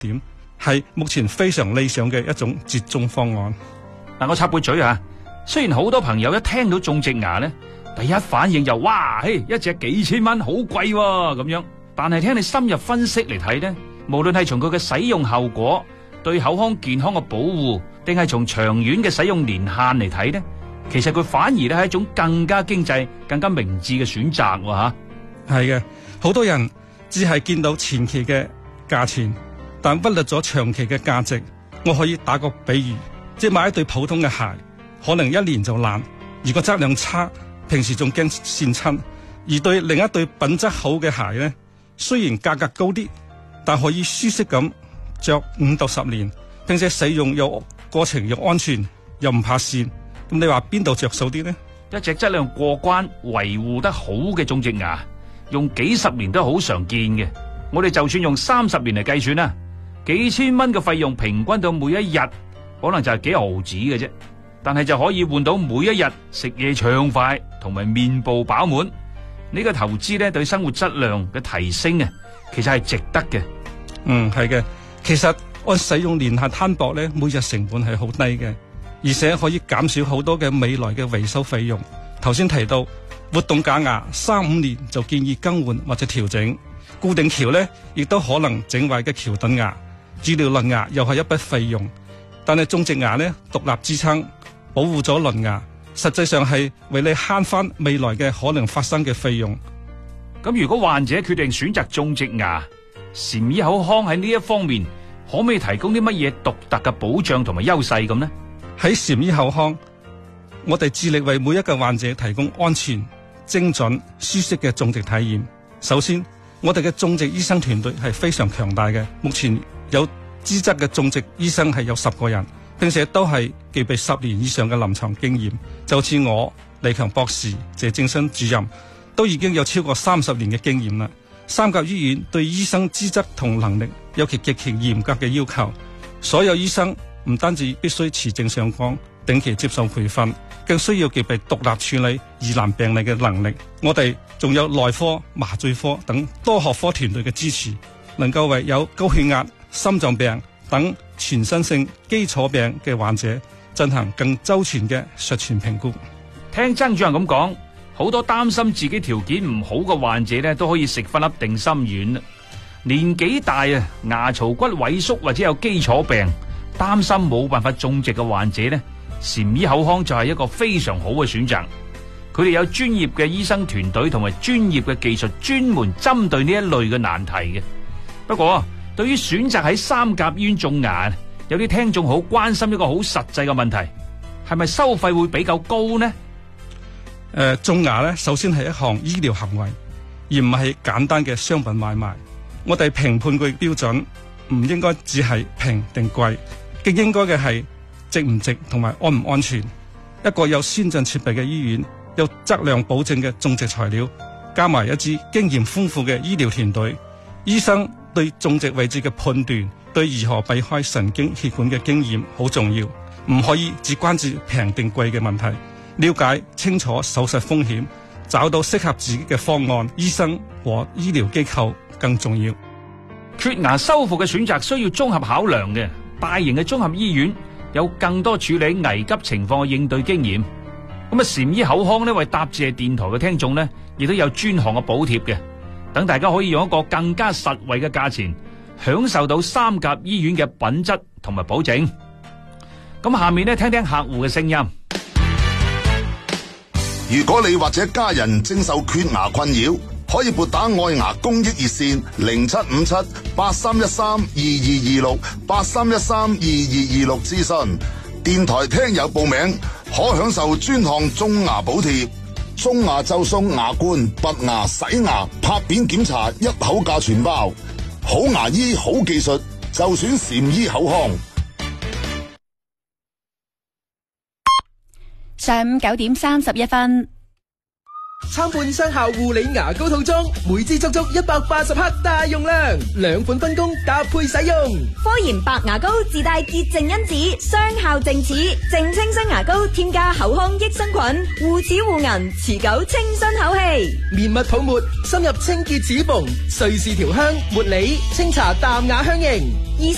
點，係目前非常理想嘅一種折中方案。 嗱，我插杯嘴啊，雖然好多朋友一聽到種植牙咧，第一反應就哇，一隻幾千蚊，好貴喎咁樣。但係聽你深入分析嚟睇咧，無論係從佢嘅使用後果、對口腔健康嘅保護，定係從長遠嘅使用年限嚟睇咧，其實佢反而咧係一種更加經濟、更加明智嘅選擇吓。 係嘅，好多人只係見到前期嘅價錢，但忽略咗長期嘅價值。我可以打個比喻，即係買一對普通嘅鞋，可能一年就爛，如果質量差，平時仲驚跣親；而對另一對品質好嘅鞋呢，雖然價格高啲，但可以舒適咁着5到10年，並且使用又過程又安全，又唔怕跣。咁你話邊度着數啲呢？ 一隻質量過關、維護得好嘅種植牙，用幾十年都好常見嘅。我哋就算用30年嚟計算啦，幾千蚊嘅費用平均到每一日可能就係幾毫子嘅啫，但係就可以換到每一日食嘢暢快同埋面部飽滿。呢個投資咧對生活質量嘅提升啊，其實係值得嘅。 係嘅。其實按使用年限攤薄咧，每日成本係好低嘅，而且可以減少好多嘅未來嘅維修費用。頭先提到活動假牙3-5年就建議更換或者調整，固定橋咧亦都可能整壞嘅橋墩牙，治療鄰牙又係一筆費用。但係種植牙咧獨立支撐，保護咗鄰牙，實際上係為你慳翻未來嘅可能發生嘅費用。 咁如果患者決定選擇種植牙，禪醫口腔喺呢一方面可唔可以提供啲乜嘢獨特嘅保障同埋優勢咁呢？ 喺禪醫口腔，我哋致力為每一個患者提供安全、精準、舒適嘅種植體驗。首先，我哋嘅種植醫生團隊係非常強大嘅，目前有資質嘅種植醫生係有10個人，並且都係具備10年以上嘅臨床經驗。就似我、李強博士、謝正新主任都已經有超過30年嘅經驗啦。三甲醫院對醫生資質同能力有其極其嚴格嘅要求，所有醫生唔單止必須持證上崗，定期接受培訓，更需要具備獨立處理疑難病例嘅能力。我哋仲有內科、麻醉科等多學科團隊嘅支持，能夠為有高血壓、心臟病等全身性基礎病嘅患者進行更周全嘅術前評估。 聽曾主任咁講，好多擔心自己條件唔好嘅患者咧，都可以食翻粒定心丸啦。年紀大啊，牙槽骨萎縮或者有基礎病，擔心冇辦法種植嘅患者咧，禪醫口腔就係一個非常好嘅選擇。佢哋有專業嘅醫生團隊同埋專業嘅技術，專門針對呢一類嘅難題嘅。不過，對於選擇喺三甲醫院種牙，有啲聽眾好關心一個好實際嘅問題，係咪收費會比較高呢？ 種牙咧，首先係一項醫療行為，而唔係簡單嘅商品買賣。我哋評判嘅標準唔應該只係平定貴，更應該嘅係值唔值同埋安唔安全。一個有先進設備嘅醫院，有質量保證嘅種植材料，加埋一支經驗豐富嘅醫療團隊，醫生對種植位置嘅判斷，對如何避開神經血管嘅經驗好重要，唔可以只關注平定貴嘅問題。了解清楚手術風險，找到適合自己嘅方案，醫生和醫療機構更重要。 缺牙修復嘅選擇需要綜合考量嘅，大型嘅綜合醫院有更多處理危急情況嘅應對經驗。咁啊，禪醫口腔呢，為答謝電台嘅聽眾呢，亦都有專項嘅補貼嘅，等大家可以用一個更加實惠嘅價錢，享受到三甲醫院嘅品質同埋保證。咁下面呢，聽聽客戶嘅聲音。 如果你或者家人正受缺牙困擾，可以撥打愛牙公益熱線0757-8313-2226 8313-2226諮詢。電台聽友報名可享受專項種牙補貼，種牙就送牙冠、拔牙、洗牙、拍片檢查，一口價全包。好牙醫好技術，就選禪醫口腔。 上午9點31分， 參半雙效護理牙膏套裝，每支足足180克大容量，2款分工搭配使用。 科研白牙膏自帶潔淨因子，雙效淨齒，淨清新牙膏添加口腔益生菌，護齒護齦，持久清新口氣。 綿密泡沫深入清潔齒縫，瑞士調香，茉莉清茶淡雅香型。